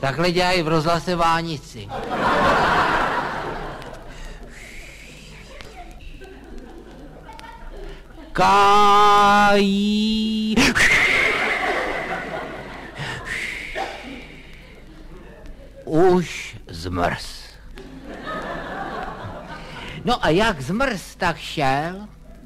Takhle dělají v rozhlase Vánici. Kájí. Už zmrz. No a jak zmrz, tak šel.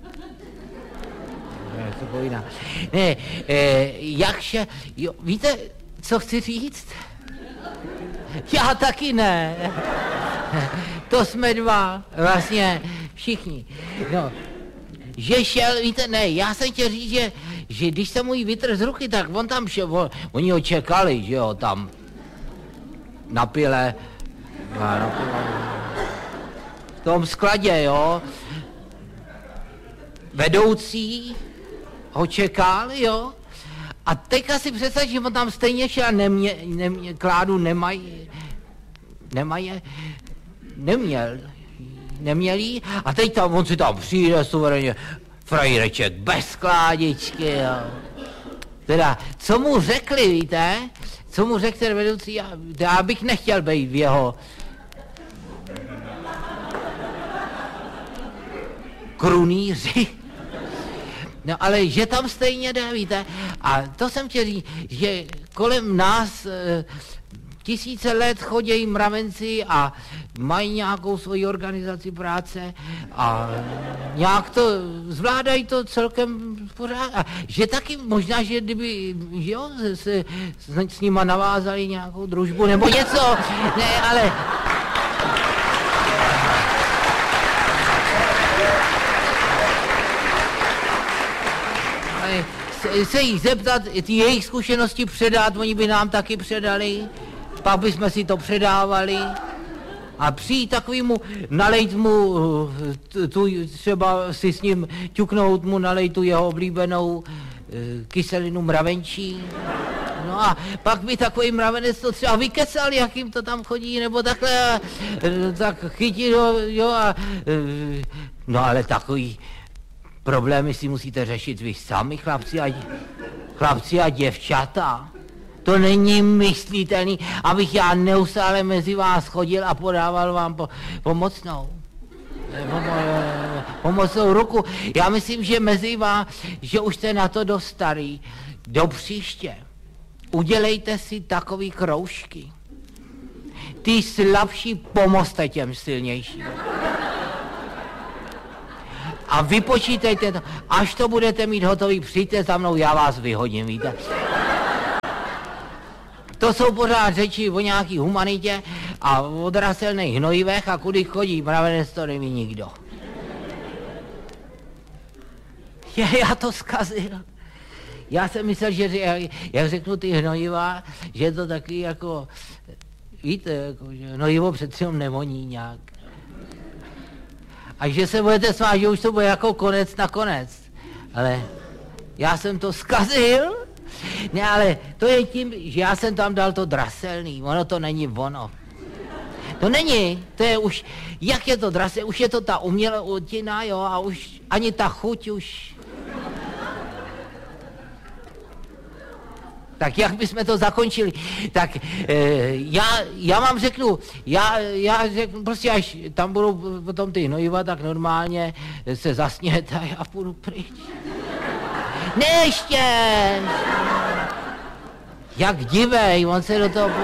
Ne, jak šel, jo, víte, co chci říct? Já taky ne. To jsme dva, vlastně všichni. No, že šel, víte, ne, já jsem chtěl říct, že když jsem mu ji vytrhl z ruky, tak on tam šel, oni ho čekali, že jo, tam na pile, v tom skladě, jo. Vedoucí ho čekal, jo. A teďka si představ, že on tam stejně šel a Kládu neměl jí. A teď tam, on si tam přijde suverénně, frajreček bez Kládičky, jo. Teda, co mu řekli, víte? Co mu řekl ten vedoucí? Já bych nechtěl být v jeho krunýři. No ale že tam stejně jde, víte? A to jsem chtěl říct, že kolem nás tisíce let chodí mravenci a mají nějakou svoji organizaci práce a nějak to zvládají to celkem pořád. A že taky možná, že kdyby, že jo, s nima navázali nějakou družbu nebo něco, ne, ale... se jich zeptat, ty jejich zkušenosti předat, oni by nám taky předali, pak bychom si to předávali a přijít takovýmu, nalejt mu, třeba si s ním ťuknout mu, nalejt tu jeho oblíbenou kyselinu mravenčí. No a pak by takový mravenec to třeba vykecal, jak jim to tam chodí, nebo takhle, tak chytil, jo, a no ale takový problémy si musíte řešit vy sami, chlapci a děvčata. To není myslitelný, abych já neustále mezi vás chodil a podával vám pomocnou ruku. Já myslím, že mezi vás, že už jste na to dost starý. Do příště udělejte si takový kroužky. Ty slabší pomozte těm silnějším. A vypočítejte to, až to budete mít hotový, přijďte za mnou, já vás vyhodím, víte. To jsou pořád řeči o nějaký humanitě a o draselných hnojivech a kudy chodí mravenec, to neví nikdo. Já to zkazil. Já jsem myslel, že jak řeknu ty hnojiva, že je to taky jako, víte, jako, že hnojivo přece nevoní nějak. A že se budete smát, že už to bude jako konec na konec. Ale já jsem to zkazil. Ne, ale to je tím, že já jsem tam dal to draselný. Ono to není ono. To není, to je už, jak je to draselný, už je to ta umělá utina, jo, a už ani ta chuť už. Tak jak bychom to zakončili? Tak já vám řeknu, já řeknu, prostě až tam budou potom ty hnojiva, tak normálně se zasněte a já půjdu pryč. Ne, ještě! Jak divej, on se do toho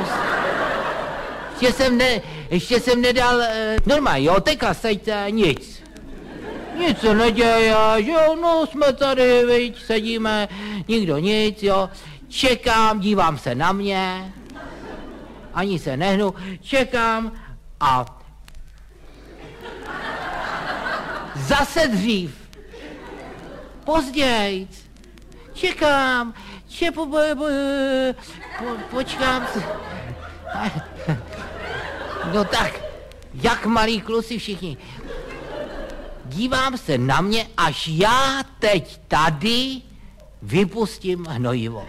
ještě jsem nedal, normálně, jo, teďka seďte, nic. Nic se neděje, že jo, no jsme tady, viď, sedíme, nikdo nic, jo. Čekám, dívám se na mě, ani se nehnu, čekám a zase dřív, později, čekám, počkám. No tak, jak malí kluci všichni. Dívám se na mě, až já teď tady vypustím hnojivo.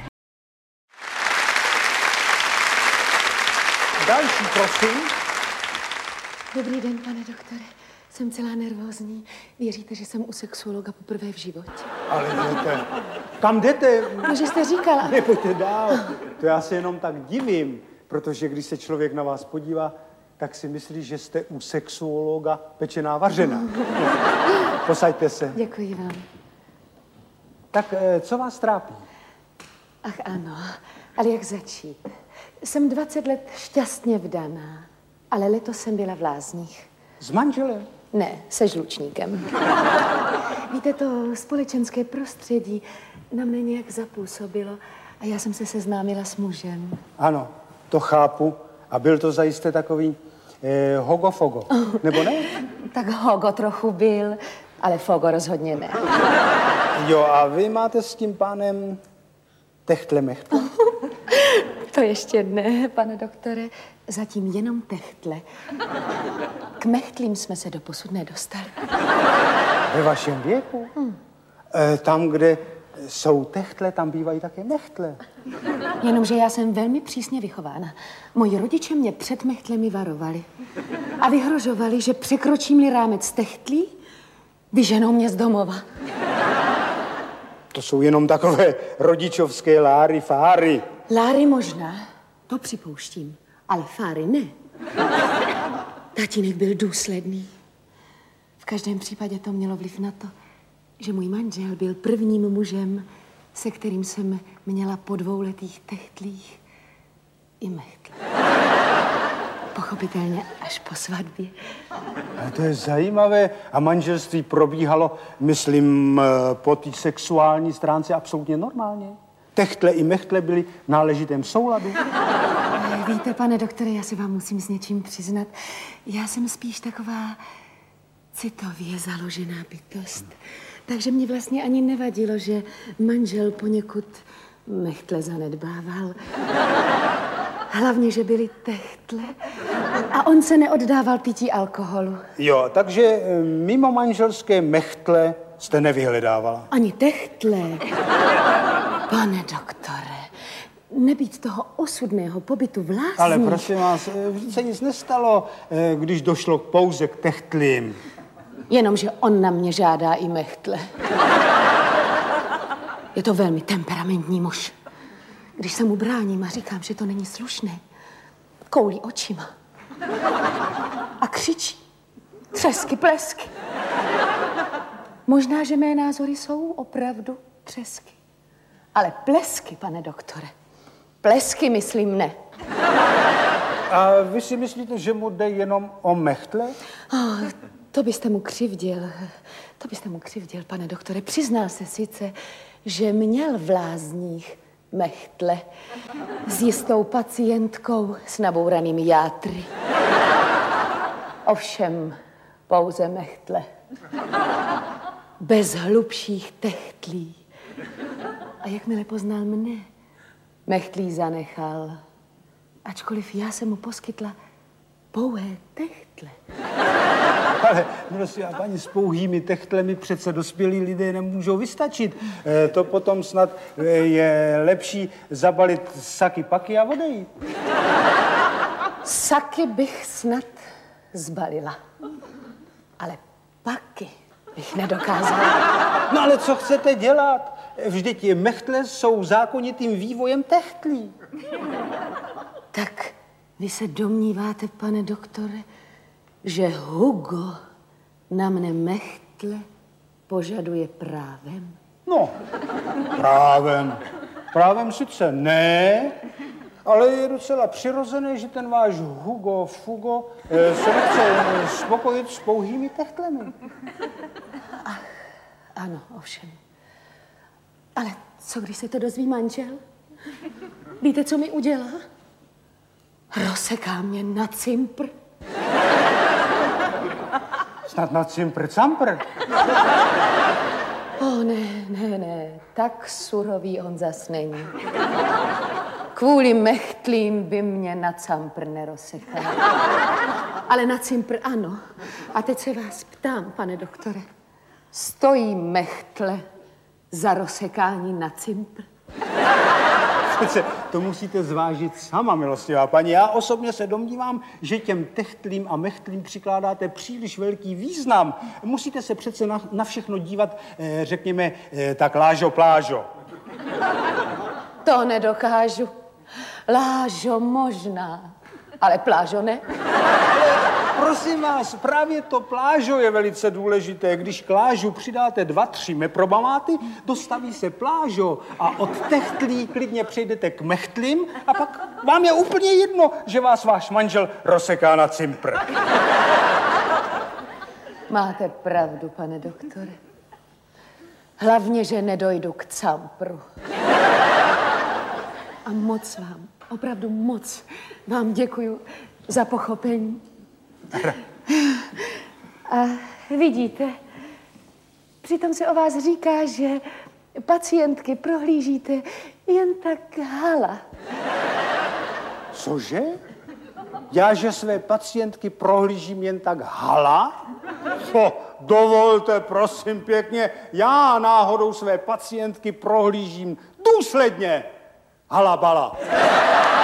Další, prosím. Dobrý den, pane doktore. Jsem celá nervózní. Věříte, že jsem u sexuologa poprvé v životě? Ale kam jdete? No, že jste říkal. Nepojďte dál. To já se jenom tak divím. protože když se člověk na vás podívá, tak si myslí, že jste u sexuologa pečená vařená. Posaďte se. Děkuji vám. Tak co vás trápí? Ach ano, ale jak začít? Jsem 20 let šťastně vdaná, ale letos jsem byla v lázních. S manželem? Ne, se žlučníkem. Víte, to společenské prostředí na mě nějak zapůsobilo a já jsem se seznámila s mužem. Ano, to chápu. A byl to zajisté takový hogo-fogo, nebo ne? Tak hogo trochu byl, ale fogo rozhodně ne. Jo, a vy máte s tím pánem techtle-mechtle? To ještě ne, pane doktore. Zatím jenom techtle. K mechtlím jsme se doposud nedostali. Ve vašem věku? Tam, kde jsou techtle, tam bývají také mechtle. Jenomže já jsem velmi přísně vychována. Moji rodiče mě před mechtlemi varovali. A vyhrožovali, že překročím-li rámec techtlí, vyženou mě z domova. To jsou jenom takové rodičovské láry, fáry. Láry možná, to připouštím, ale fáry ne. Tatínek byl důsledný. V každém případě to mělo vliv na to, že můj manžel byl prvním mužem, se kterým jsem měla po 2letých techtlích i mechtle. Pochopitelně až po svatbě. Ale to je zajímavé. A manželství probíhalo, myslím, po té sexuální stránce absolutně normálně. Techtle i mechtle byly v náležitém souladu. Víte, pane doktore, já se vám musím s něčím přiznat. Já jsem spíš taková citově založená bytost. Takže mě vlastně ani nevadilo, že manžel poněkud mechtle zanedbával. Hlavně, že byly techtle a on se neoddával pití alkoholu. Jo, takže mimo manželské mechtle jste nevyhledávala. Ani techtle. Pane doktore, nebýt toho osudného pobytu v lázních. Ale prosím vás, vždyť se nic nestalo, když došlo pouze k techtlím. Jenomže on na mě žádá i mechtle. Je to velmi temperamentní muž. Když se mu bráním a říkám, že to není slušné, koulí očima. A křičí. Třesky, plesky. Možná, že mé názory jsou opravdu třesky. Ale plesky, pane doktore. Plesky myslím ne. A vy si myslíte, že mu jde jenom o mechtle? To byste mu křivdil. To byste mu křivdil, pane doktore. Přiznal se sice, že měl v lázních mechtle s jistou pacientkou s nabouranými játry. Ovšem pouze mechtle. Bez hlubších techtlí. A jakmile poznal mne, mechtlí zanechal. Ačkoliv já jsem mu poskytla pouhé techtle. Ale prosím, a paní, s pouhými techtlemi přece dospělí lidé nemůžou vystačit. To potom snad je lepší zabalit saky, paky a odejít. Saky bych snad zbalila. Ale paky bych nedokázala. No ale co chcete dělat? Vždyť mechtle jsou zákonitým vývojem techtlí. Tak vy se domníváte, pane doktore, že Hugo na mne mechtle požaduje právem? No, právem. Právem sice ne, ale je docela přirozené, že ten váš Hugo Fugo se nechce spokojit s pouhými techtlemi. Ach, ano, ovšem. Ale co, když se to dozví manžel? Víte, co mi udělá? Rozseká mě na cimpr. Snad na cimpr-campr. Ne, tak surový on zas není. Kvůli mechtlím by mě na campr nerozsekal. Ale na cimpr ano. A teď se vás ptám, pane doktore. Stojí mechtle za rozsekání na cimpr? Přece to musíte zvážit sama, milostivá paní. Já osobně se domnívám, že těm techtlím a mechtlím přikládáte příliš velký význam. Musíte se přece na všechno dívat, řekněme, tak lážo plážo. To nedokážu. Lážo možná, ale plážo ne. Prosím vás, právě to plážo je velice důležité. Když k lážu přidáte 2-3 meprobamáty, dostaví se plážo a od techtlí klidně přejdete k mechtlím a pak vám je úplně jedno, že vás váš manžel rozseká na cimpr. Máte pravdu, pane doktore. Hlavně, že nedojdu k campru. A moc vám, opravdu moc vám děkuju za pochopení. A vidíte, přitom se o vás říká, že pacientky prohlížíte jen tak hala. Cože? Já, že své pacientky prohlížím jen tak hala? Dovolte, prosím pěkně, já náhodou své pacientky prohlížím důsledně. Hala bala.